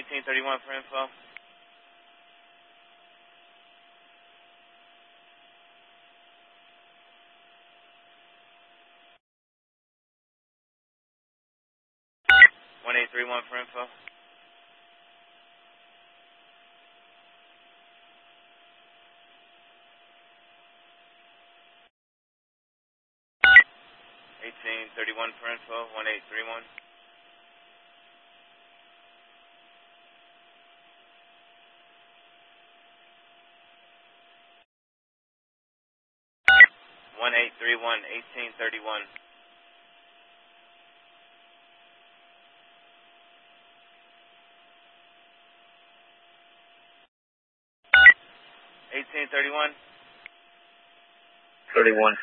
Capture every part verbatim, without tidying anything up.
eighteen thirty-one for info. one eight three one for info. eighteen thirty-one for info, one eight three one. one eight three one, eighteen thirty-one. eighteen thirty-one. thirty-one.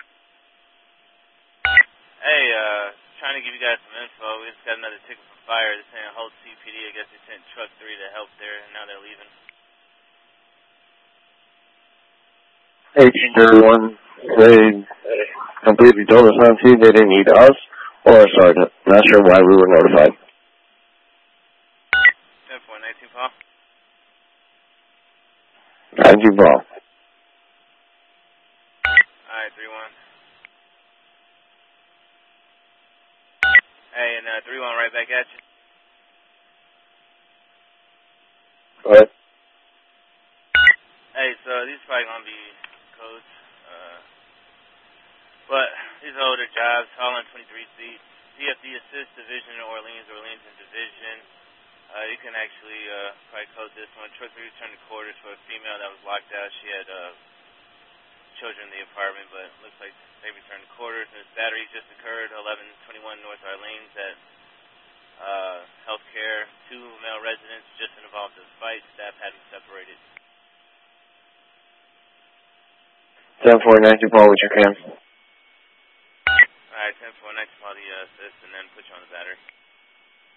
Hey, uh, trying to give you guys some info. We just got another ticket for fire. They're saying Holt C P D. I guess they sent truck three to help there, and now they're leaving. eighteen thirty-one, they completely told us not to. They didn't need us or a sergeant. Not sure why we were notified. ten four, nineteen Paul. nineteen Paul. Alright, three one. Hey, and uh, three one right back at you. Go ahead. Hey, so these are probably going to be codes. Uh, but these are older jobs, all on twenty-three seats. C F D Assist Division, Orleans, Orleans and Division. Uh, you can actually uh, probably code this one. Truck three returned to quarters for a female that was locked out. She had uh, children in the apartment, but it looks like they returned to quarters. And this battery just occurred, eleven twenty-one North Orleans at uh, healthcare. Two male residents just involved in a fight. Staff had them separated. ten four, nineteen Paul, what you can. Alright, ten four, nineteen Paul, the uh, assist, and then put you on the battery.